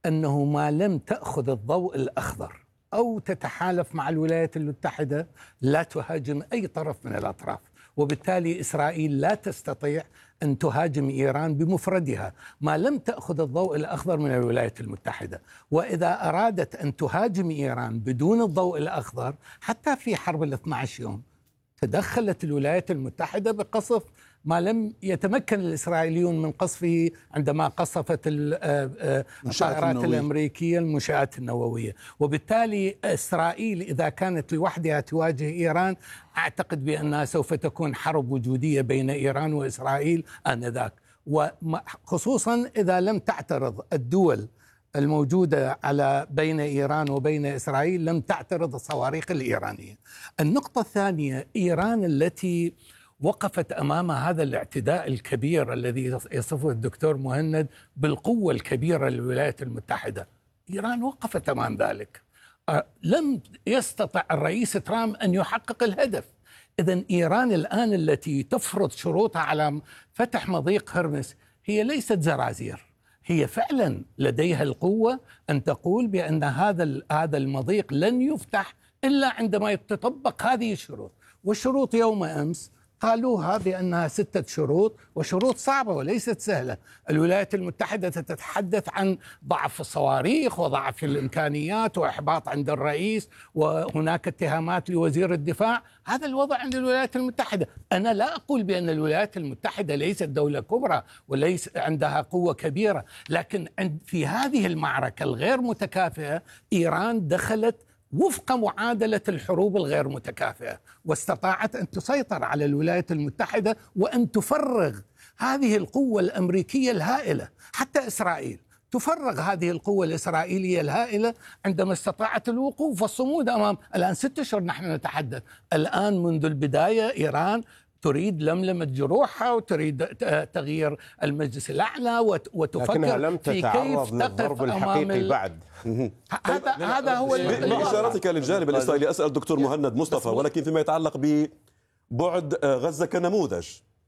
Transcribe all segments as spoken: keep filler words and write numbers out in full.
أنه ما لم تأخذ الضوء الأخضر أو تتحالف مع الولايات المتحدة لا تهاجم أي طرف من الأطراف، وبالتالي إسرائيل لا تستطيع أن تهاجم إيران بمفردها ما لم تأخذ الضوء الأخضر من الولايات المتحدة. وإذا أرادت أن تهاجم إيران بدون الضوء الأخضر، حتى في حرب الاثنى عشر يوم تدخلت الولايات المتحدة بقصف ما لم يتمكن الإسرائيليون من قصفه عندما قصفت الطائرات الأمريكية المنشآت النووية. وبالتالي إسرائيل إذا كانت لوحدها تواجه إيران، أعتقد بأنها سوف تكون حرب وجودية بين إيران وإسرائيل آنذاك، وخصوصا إذا لم تعترض الدول الموجودة على بين إيران وبين إسرائيل، لم تعترض الصواريخ الإيرانية. النقطة الثانية، إيران التي وقفت أمام هذا الاعتداء الكبير الذي يصفه الدكتور مهند بالقوة الكبيرة للولايات المتحدة، إيران وقفت أمام ذلك. أه لم يستطع الرئيس ترامب أن يحقق الهدف. إذن إيران الآن التي تفرض شروطها على فتح مضيق هرمز هي ليست زرازير، هي فعلا لديها القوة أن تقول بأن هذا هذا المضيق لن يفتح إلا عندما تطبق هذه الشروط. والشروط يوم أمس قالوها بأنها ستة شروط، وشروط صعبة وليست سهلة. الولايات المتحدة تتحدث عن ضعف الصواريخ وضعف الإمكانيات وإحباط عند الرئيس، وهناك اتهامات لوزير الدفاع. هذا الوضع عند الولايات المتحدة. أنا لا أقول بأن الولايات المتحدة ليست دولة كبرى وليس عندها قوة كبيرة، لكن في هذه المعركة الغير متكافئة إيران دخلت وفق معادلة الحروب الغير متكافئة، واستطاعت أن تسيطر على الولايات المتحدة وأن تفرغ هذه القوة الأمريكية الهائلة. حتى إسرائيل تفرغ هذه القوة الإسرائيلية الهائلة عندما استطاعت الوقوف والصمود أمام. الآن ست أشهر نحن نتحدث، الآن منذ البداية إيران تريد لملمة جروحها وتريد تغيير المجلس الأعلى وتفكر لم في كيف تقف أمام ال... بعد. هذا هذا هو بإشارتك للجانب الإسرائيلي أسأل الدكتور مهند مصطفى، ولكن فيما يتعلق ببعد غزة كنموذج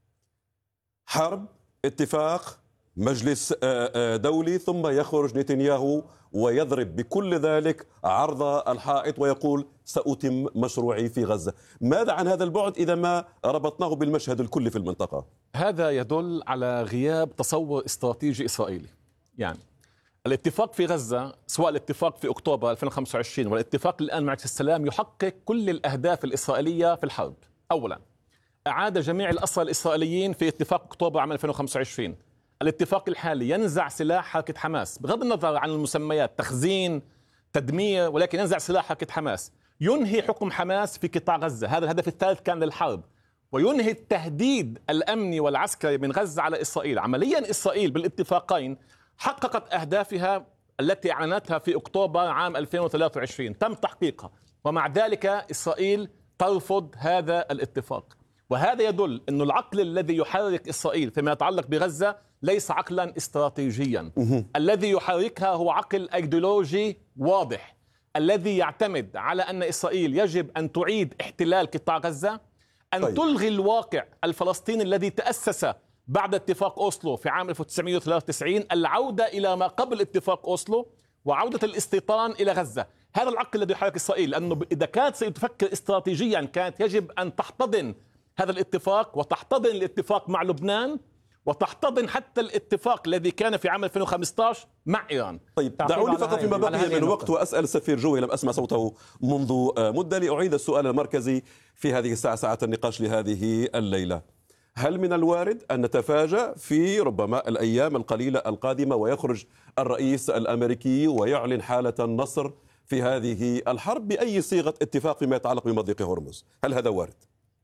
حرب، اتفاق، مجلس دولي، ثم يخرج نتنياهو ويضرب بكل ذلك عرض الحائط ويقول سأتم مشروعي في غزة. ماذا عن هذا البعد إذا ما ربطناه بالمشهد الكلي في المنطقة؟ هذا يدل على غياب تصور استراتيجي إسرائيلي. يعني الاتفاق في غزة، سواء الاتفاق في أكتوبر ألفين وخمسة وعشرين والاتفاق الآن مع السلام، يحقق كل الأهداف الإسرائيلية في الحرب. أولا، أعاد جميع الأسرى الإسرائيليين في اتفاق أكتوبر عام ألفين وخمسة وعشرين. الاتفاق الحالي ينزع سلاح حركة حماس بغض النظر عن المسميات، تخزين، تدمير، ولكن ينزع سلاح حركة حماس، ينهي حكم حماس في قطاع غزة، هذا الهدف الثالث كان للحرب، وينهي التهديد الأمني والعسكري من غزة على إسرائيل. عمليا إسرائيل بالاتفاقين حققت أهدافها التي أعلنتها في أكتوبر عام ألفين وثلاثة وعشرين، تم تحقيقها، ومع ذلك إسرائيل ترفض هذا الاتفاق. وهذا يدل أن العقل الذي يحرك إسرائيل فيما يتعلق بغزة ليس عقلا استراتيجيا. الذي يحركها هو عقل أيديولوجي واضح، الذي يعتمد على أن إسرائيل يجب أن تعيد احتلال قطاع غزة، أن طيب. تلغي الواقع الفلسطيني الذي تأسس بعد اتفاق أوسلو في عام ألف وتسعمئة وثلاثة وتسعين، العودة إلى ما قبل اتفاق أوسلو وعودة الاستيطان إلى غزة. هذا العقل الذي يحرك إسرائيل، لأنه إذا كانت ستفكر استراتيجيا كانت يجب أن تحتضن هذا الاتفاق وتحتضن الاتفاق مع لبنان وتحتضن حتى الاتفاق الذي كان في عام ألفين وخمسة عشر مع إيران. طيب دعوني فقط فيما بقي من وقت وأسأل السفير جوي، لم أسمع صوته منذ مدة، لأعيد السؤال المركزي في هذه الساعة، ساعة النقاش لهذه الليلة. هل من الوارد أن نتفاجأ في ربما الأيام القليلة القادمة ويخرج الرئيس الأمريكي ويعلن حالة النصر في هذه الحرب بأي صيغة اتفاق فيما يتعلق بمضيق هرمز؟ هل هذا وارد؟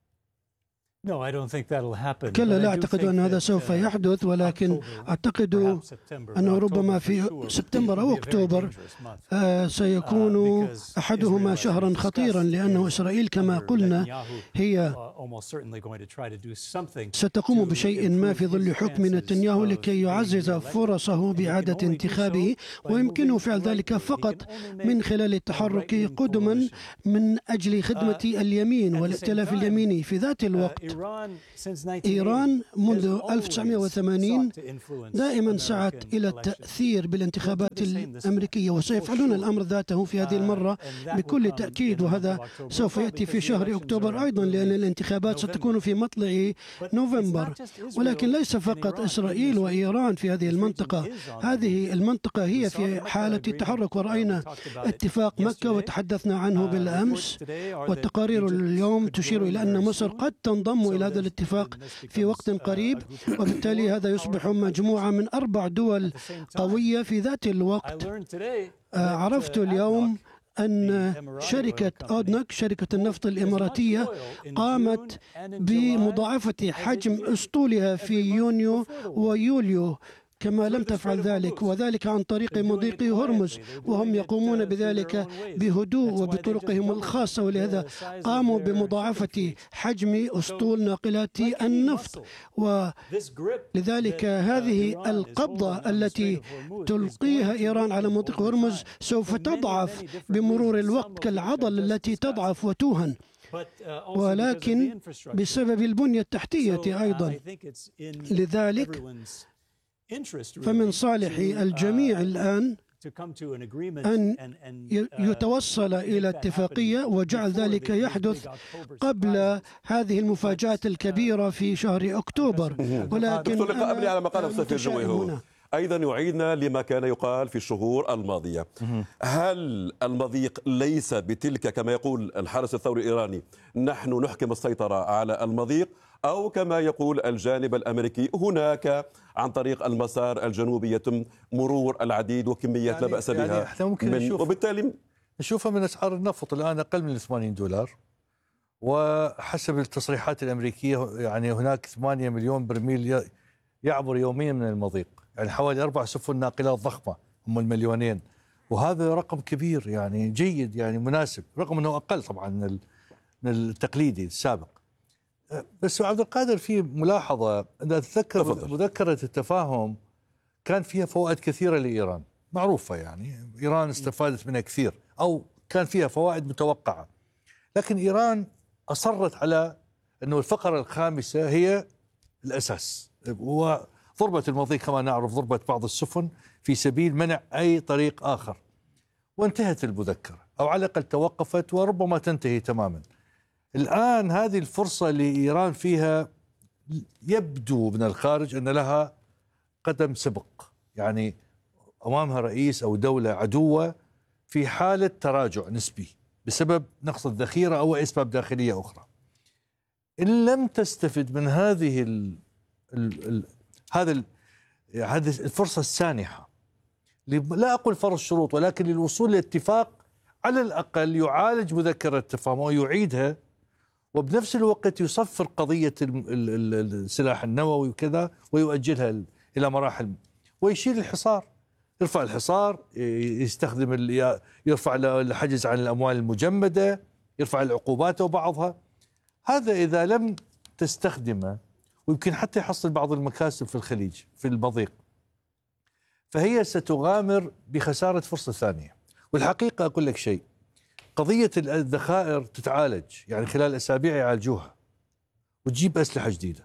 كلا، لا أعتقد أن هذا سوف يحدث، ولكن أعتقد أنه ربما في سبتمبر أو أكتوبر سيكون أحدهما شهرا خطيرا، لأنه إسرائيل كما قلنا هي ستقوم بشيء ما في ظل حكم نتنياهو لكي يعزز فرصه بإعادة انتخابه، ويمكنه فعل ذلك فقط من خلال التحرك قدما من أجل خدمة اليمين والائتلاف اليميني. في ذات الوقت إيران منذ ألف وتسعمائة وثمانين دائما سعت إلى التأثير بالانتخابات الأمريكية، وسيفعلون الأمر ذاته في هذه المرة بكل تأكيد، وهذا سوف يأتي في شهر أكتوبر أيضا، لأن الانتخابات ستكون في مطلع نوفمبر. ولكن ليس فقط إسرائيل وإيران في هذه المنطقة، هذه المنطقة هي في حالة التحرك، ورأينا اتفاق مكة وتحدثنا عنه بالأمس، والتقارير اليوم تشير إلى أن مصر قد تنضم إلى هذا الاتفاق في وقت قريب، وبالتالي هذا يصبح مجموعة من أربع دول قوية. في ذات الوقت عرفت اليوم أن شركة أودنك، شركة النفط الإماراتية، قامت بمضاعفة حجم أسطولها في يونيو ويوليو كما لم تفعل ذلك، وذلك عن طريق مضيق هرمز، وهم يقومون بذلك بهدوء وبطرقهم الخاصة، ولهذا قاموا بمضاعفة حجم أسطول ناقلات النفط. ولذلك هذه القبضة التي تلقيها إيران على مضيق هرمز سوف تضعف بمرور الوقت كالعضل التي تضعف وتوهن، ولكن بسبب البنية التحتية أيضا. لذلك فمن صالح الجميع الآن أن يتوصل إلى اتفاقية، وجعل ذلك يحدث قبل هذه المفاجآت الكبيرة في شهر أكتوبر. ولكن دكتور لقاء قبل على مقال السفير جوي هو أيضا يعيدنا لما كان يقال في الشهور الماضية. هل المضيق ليس بتلك كما يقول الحرس الثوري الإيراني نحن نحكم السيطرة على المضيق، أو كما يقول الجانب الأمريكي هناك عن طريق المسار الجنوبي يتم مرور العديد وكميات يعني لا بأس بها يعني احنا ممكن من نشوف وبالتالي نشوفها من أسعار النفط الآن أقل من ثمانين دولار، وحسب التصريحات الأمريكية يعني هناك ثمانية مليون برميل يعبر يوميا من المضيق، يعني حوالي أربع سفن ناقلات ضخمة هم المليونين، وهذا رقم كبير يعني جيد يعني مناسب، رغم أنه أقل طبعا من التقليدي السابق. بس عبد القادر في ملاحظة، أنا أتذكر مذكرة التفاهم كان فيها فوائد كثيرة لإيران معروفة، يعني إيران استفادت منها كثير أو كان فيها فوائد متوقعة، لكن إيران أصرت على أنه الفقرة الخامسة هي الأساس، وضربت المضيق كما نعرف، ضربت بعض السفن في سبيل منع أي طريق آخر، وانتهت المذكرة أو على الأقل توقفت وربما تنتهي تماما. الآن هذه الفرصة اللي إيران فيها يبدو من الخارج أن لها قدم سبق، يعني أمامها رئيس أو دولة عدوة في حالة تراجع نسبي بسبب نقص الذخيرة أو أسباب داخلية أخرى. إن لم تستفد من هذه ال ال ال هذا ال هذه الفرصة السانحة، لا أقول فرض الشروط، ولكن للوصول لاتفاق على الأقل يعالج مذكرة التفاهم ويعيدها، وبنفس الوقت يصفر قضية السلاح النووي وكذا ويؤجلها إلى مراحل، ويشيل الحصار، يرفع الحصار، يستخدم يرفع الحجز عن الأموال المجمدة، يرفع العقوبات وبعضها. هذا إذا لم تستخدمه، ويمكن حتى يحصل بعض المكاسب في الخليج في المضيق، فهي ستغامر بخسارة فرصة ثانية. والحقيقة أقول لك شيء، قضية الذخائر تتعالج، يعني خلال أسابيع يعالجوها وتجيب أسلحة جديدة.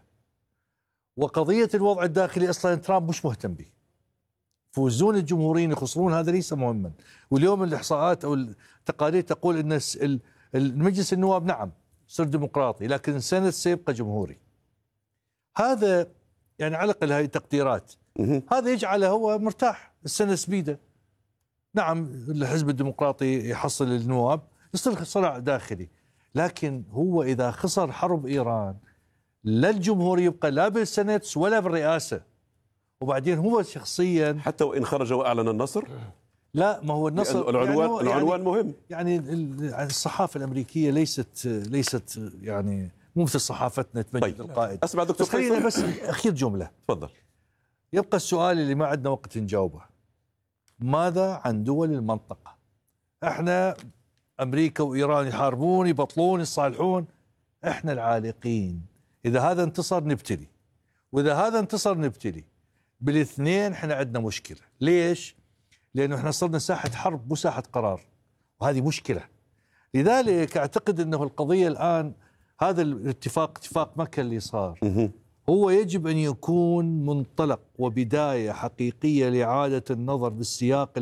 وقضية الوضع الداخلي أصلا ترامب مش مهتم به، فوزون الجمهوريين يخسرون هذا ليس مهما. واليوم الإحصاءات أو التقارير تقول أن المجلس النواب نعم صار ديمقراطي، لكن السنة سيبقى جمهوري. هذا يعني على الأقل هذه تقديرات، هذا يجعله هو مرتاح السنة سبيده. نعم الحزب الديمقراطي يحصل النواب، يصير صراع داخلي، لكن هو إذا خسر حرب إيران لا الجمهور يبقى لا بالسنت ولا بالرئاسة. وبعدين هو شخصيا حتى وإن خرج وأعلن النصر، لا ما هو النصر العنوان يعني العنوان يعني مهم. يعني الصحافة الأمريكية ليست ليست يعني مو مثل صحافتنا تمجد طيب. القائد. أسمع دكتور بس خلينا بس أخير جملة. تفضل. يبقى السؤال اللي ما عندنا وقت نجاوبه، ماذا عن دول المنطقة؟ احنا أمريكا وإيران يحاربون يبطلون يصالحون، احنا العالقين. اذا هذا انتصر نبتلي، واذا هذا انتصر نبتلي. بالاثنين احنا عندنا مشكله. ليش؟ لانه احنا صرنا ساحه حرب مو ساحه قرار، وهذه مشكله. لذلك اعتقد انه القضيه الان هذا الاتفاق، اتفاق مكة اللي صار، هو يجب ان يكون منطلق وبدايه حقيقيه لاعاده النظر بالسياق